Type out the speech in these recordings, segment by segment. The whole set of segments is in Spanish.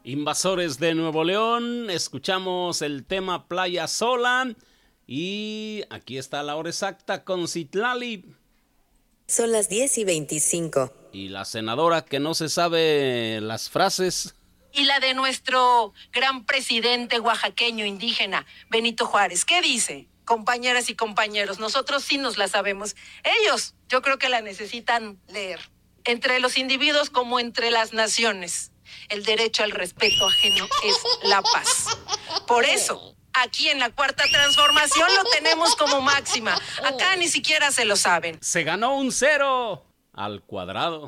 Invasores de Nuevo León, escuchamos el tema Playa Sola y aquí está la hora exacta con Citlali. Son las 10:25. Y la senadora que no se sabe las frases. Y la de nuestro gran presidente oaxaqueño indígena, Benito Juárez. ¿Qué dice? Compañeras y compañeros, nosotros sí nos la sabemos. Ellos, yo creo que la necesitan leer. Entre los individuos como entre las naciones, el derecho al respeto ajeno es la paz. Por eso, aquí en la Cuarta Transformación lo tenemos como máxima. Acá ni siquiera se lo saben. Se ganó un 0 al cuadrado.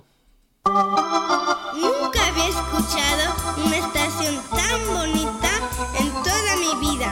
Nunca había escuchado una estación tan bonita en toda mi vida.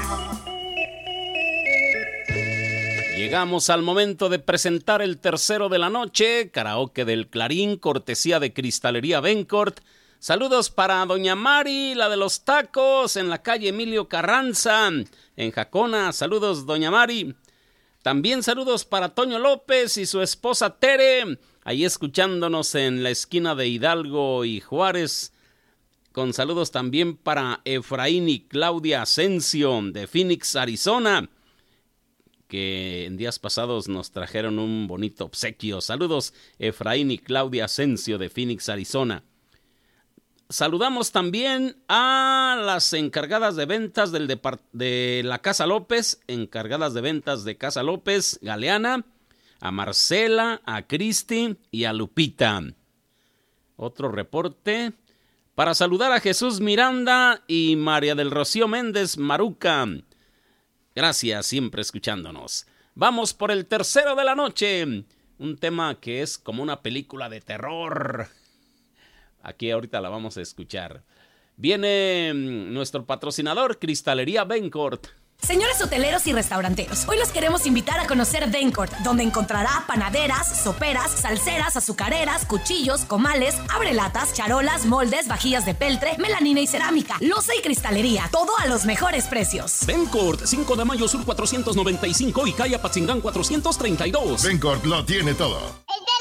Llegamos al momento de presentar el tercero de la noche, karaoke del Clarín, cortesía de Cristalería Bencourt. Saludos para Doña Mari, la de los tacos, en la calle Emilio Carranza, en Jacona. Saludos, Doña Mari. También saludos para Toño López y su esposa Tere, ahí escuchándonos en la esquina de Hidalgo y Juárez. Con saludos también para Efraín y Claudia Asensio de Phoenix, Arizona, que en días pasados nos trajeron un bonito obsequio. Saludos, Efraín y Claudia Asensio de Phoenix, Arizona. Saludamos también a las encargadas de ventas de la Casa López, encargadas de ventas de Casa López, Galeana, a Marcela, a Cristi y a Lupita. Otro reporte para saludar a Jesús Miranda y María del Rocío Méndez Maruca. Gracias, siempre escuchándonos. Vamos por el tercero de la noche, un tema que es como una película de terror. Aquí ahorita la vamos a escuchar. Viene nuestro patrocinador, Cristalería Bencourt. Señores hoteleros y restauranteros, hoy los queremos invitar a conocer Bencourt, donde encontrará panaderas, soperas, salseras, azucareras, cuchillos, comales, abrelatas, charolas, moldes, vajillas de peltre, melamina y cerámica, loza y cristalería, todo a los mejores precios. Bencourt, 5 de mayo sur 495 y calle Apatzingán 432. Bencourt lo tiene todo.